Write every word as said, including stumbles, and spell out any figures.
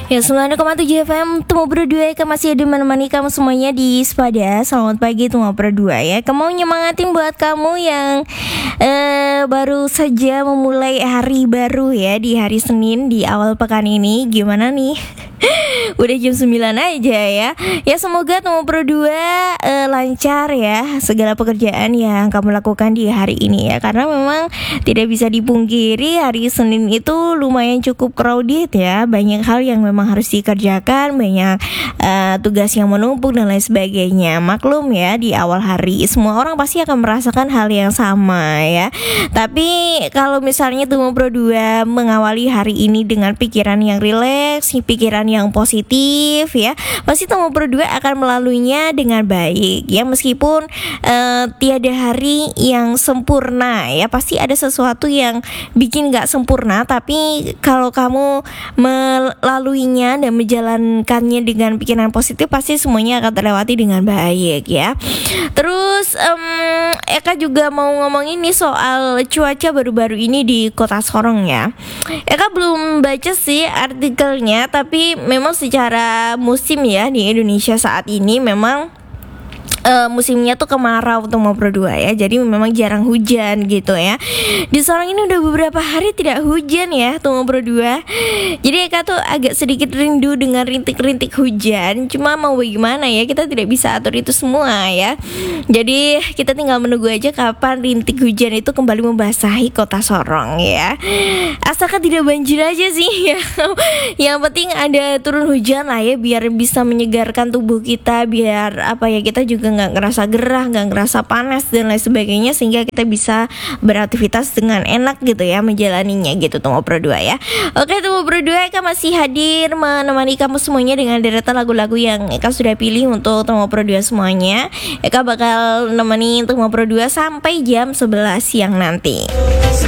Ya, sembilan koma tujuh F M Temu Berdua Eka masih ada menemani kamu semuanya di Sepada. Selamat pagi Temu Berdua ya. Kamu nyemangatin buat kamu yang eh, baru saja memulai hari baru ya, di hari Senin di awal pekan ini. Gimana nih? Udah jam sembilan aja ya. Ya semoga Temu Berdua eh, lancar ya segala pekerjaan yang kamu lakukan di hari ini ya. Karena memang tidak bisa dipungkiri hari Senin itu lumayan cukup crowded ya. Banyak hal yang memang harus dikerjakan, banyak uh, tugas yang menumpuk dan lain sebagainya. Maklum ya, di awal hari semua orang pasti akan merasakan hal yang sama ya. Tapi kalau misalnya Temu Berdua mengawali hari ini dengan pikiran yang rileks, pikiran yang positif ya, pasti Temu Berdua akan melaluinya dengan baik ya. Meskipun uh, tiada hari yang sempurna ya, pasti ada sesuatu yang bikin gak sempurna. Tapi kalau kamu melaluinya dan menjalankannya dengan pikiran positif, pasti semuanya akan terlewati dengan baik ya. Terus um, Eka juga mau ngomong ini soal cuaca baru-baru ini di kota Sorong ya. Eka belum baca sih artikelnya, tapi memang secara musim ya di Indonesia saat ini memang Uh, musimnya tuh kemarau Temu Berdua ya. Jadi memang jarang hujan gitu ya. Di Sorong ini udah beberapa hari tidak hujan ya Temu Berdua. Jadi Eka tuh agak sedikit rindu dengan rintik-rintik hujan. Cuma mau bagaimana ya, kita tidak bisa atur itu semua ya. Jadi kita tinggal menunggu aja kapan rintik hujan itu kembali membasahi kota Sorong ya. Asalkan tidak banjir aja sih ya. Yang penting ada turun hujan lah ya, biar bisa menyegarkan tubuh kita, biar apa ya, kita juga nggak ngerasa gerah, nggak ngerasa panas dan lain sebagainya, sehingga kita bisa beraktivitas dengan enak gitu ya, menjalaninya gitu Temu Berdua ya. Oke Temu Berdua, Eka masih hadir menemani kamu semuanya dengan deretan lagu-lagu yang Eka sudah pilih untuk Temu Berdua semuanya. Eka bakal nemenin Temu Berdua sampai jam sebelas siang nanti.